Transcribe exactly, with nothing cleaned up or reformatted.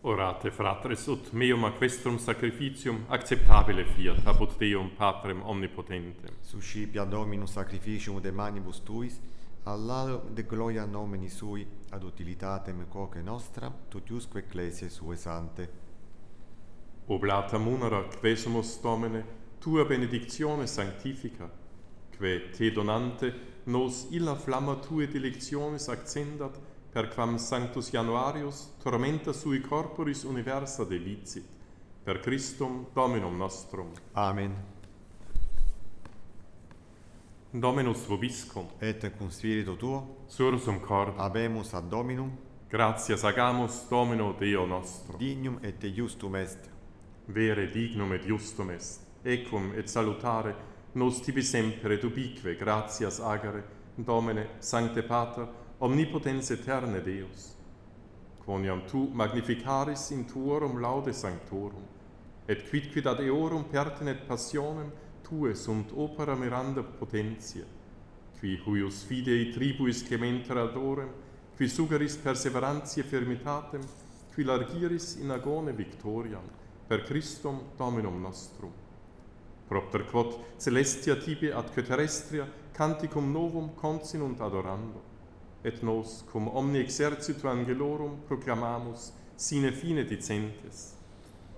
Orate, fratres, ut meum aquestrum sacrificium acceptabile fiat, apud Deum Patrem omnipotentem. Suscipia Dominus sacrificium de manibus tuis, all'alo de gloria nomini sui, ad utilitatem quoque nostra, tutiusque ecclesiae sue sante. Oblata munera, quesumus Domine, tua benedictione sanctifica, que te donante nos illa flamma tue delectionis accendat, per quam Sanctus Januarius tormenta sui corporis universa delicit, per Christum Dominum nostrum. Amen. Dominus vobiscum, Et cum spiritu tuo, sursum cordum, habemus ad Dominum, gratias agamus Domino Deo nostro. dignum et justum est. Vere dignum et justum est, ecum et salutare, nos tibi sempre et ubique gratias agere, Domine, Sancte Pater, omnipotens aeterne Deus, quoniam tu magnificaris in tuorum laude sanctorum, et quidquid ad eorum pertinet passionem tue sunt opera miranda potentia, qui huius fidei tribuis cementer adorem, qui sugeris perseverantiae firmitatem, qui largiris in agone victoriam, per Christum Dominum nostrum. Propter quod celestia tibi atque terrestria canticum novum consinunt adorando, et nos cum omni exercitu angelorum proclamamus sine fine dicentes.